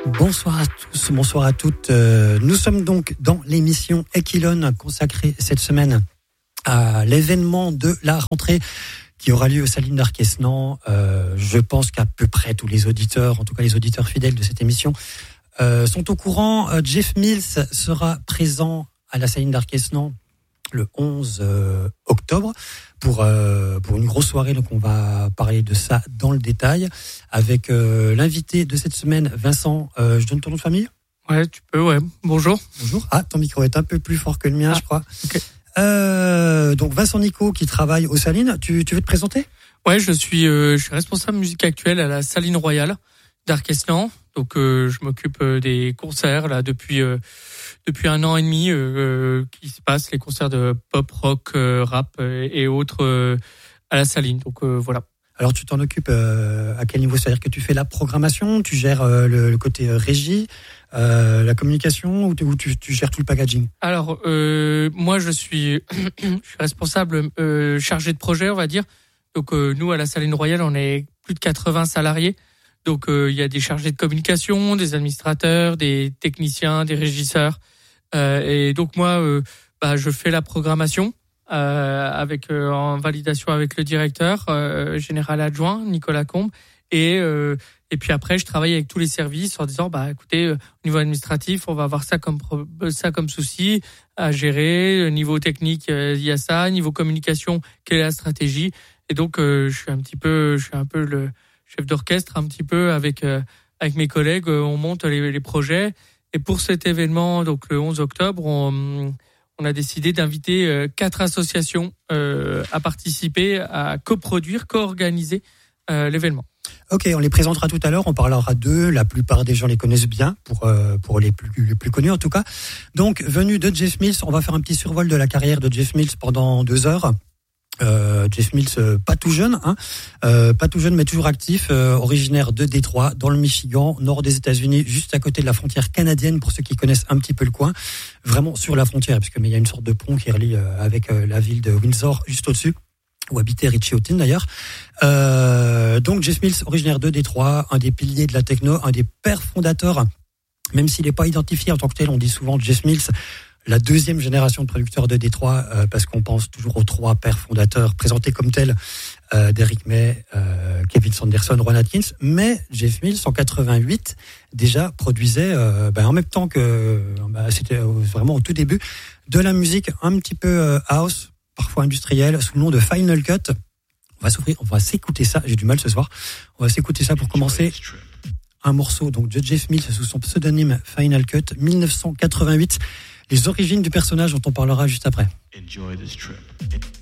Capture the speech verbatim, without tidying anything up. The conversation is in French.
Bonsoir à tous, bonsoir à toutes. Euh, nous sommes donc dans l'émission Equilon consacrée cette semaine à l'événement de la rentrée qui aura lieu aux Salines d'Arquesnan. Euh, je pense qu'à peu près tous les auditeurs, en tout cas les auditeurs fidèles de cette émission, euh, sont au courant. Euh, Jeff Mills sera présent à la Saline d'Arquesnan le onze euh, octobre pour euh, pour une grosse soirée. Donc on va parler de ça dans le détail avec euh, l'invité de cette semaine, Vincent. Euh, je donne ton nom de famille ? Ouais, tu peux. Ouais. Bonjour. Bonjour. Ah, ton micro est un peu plus fort que le mien, ah, je crois. Okay. Euh, donc Vincent Nicot qui travaille aux Salines. Tu tu veux te présenter ? Ouais, je suis euh, je suis responsable musique actuelle à la Saline Royale d'Arquesnan. Donc euh, je m'occupe des concerts là depuis euh, depuis un an et demi euh, qui se passent, les concerts de pop, rock, euh, rap euh, et autres euh, à la Saline. Donc euh, voilà. Alors tu t'en occupes euh, à quel niveau ? C'est-à-dire que tu fais la programmation, tu gères euh, le, le côté régie, euh, la communication, ou, ou tu, tu gères tout le packaging ? Alors euh, moi je suis je suis responsable euh, chargé de projet, on va dire. Donc euh, nous à la Saline Royale, on est plus de quatre-vingts salariés. Donc il euh, y a des chargés de communication, des administrateurs, des techniciens, des régisseurs. Euh, et donc moi, euh, bah, je fais la programmation euh, avec euh, en validation avec le directeur euh, général adjoint Nicolas Combe. Et euh, et puis après, je travaille avec tous les services en disant bah écoutez, euh, au niveau administratif, on va avoir ça comme pro- ça comme souci à gérer. Au niveau technique, il euh, y a ça. Niveau communication, quelle est la stratégie ? Et donc euh, je suis un petit peu, je suis un peu le chef d'orchestre un petit peu avec euh, avec mes collègues. Euh, on monte les, les projets. Et pour cet événement, donc le onze octobre, on, on a décidé d'inviter euh, quatre associations euh, à participer, à coproduire, co-organiser euh, l'événement. Ok, on les présentera tout à l'heure, on parlera d'eux, la plupart des gens les connaissent bien, pour euh, pour les plus, les plus connus en tout cas. Donc, venu de Jeff Mills, on va faire un petit survol de la carrière de Jeff Mills pendant deux heures. Euh, Jeff Mills, euh, pas tout jeune, hein, euh, pas tout jeune, mais toujours actif, euh, originaire de Détroit, dans le Michigan, nord des États-Unis, juste à côté de la frontière canadienne, pour ceux qui connaissent un petit peu le coin, vraiment sur la frontière, puisque mais il y a une sorte de pont qui relie euh, avec euh, la ville de Windsor, juste au-dessus, où habitait Richie Houghton d'ailleurs. Euh, donc Jeff Mills, originaire de Détroit, un des piliers de la techno, un des pères fondateurs, même s'il n'est pas identifié en tant que tel, on dit souvent Jeff Mills, la deuxième génération de producteurs de Détroit, euh, parce qu'on pense toujours aux trois pères fondateurs présentés comme tels, euh, Derrick May, euh, Kevin Sanderson, Ron Atkins. Mais Jeff Mills, en quatre-vingt-huit, déjà produisait, euh, ben, en même temps que, ben, c'était vraiment au tout début, de la musique un petit peu euh, house, parfois industrielle, sous le nom de Final Cut. On va s'ouvrir, on va s'écouter ça. J'ai du mal ce soir. On va s'écouter ça pour commencer. Un morceau donc de Jeff Mills sous son pseudonyme Final Cut, dix-neuf cent quatre-vingt-huit. Les origines du personnage dont on parlera juste après. Enjoy this trip.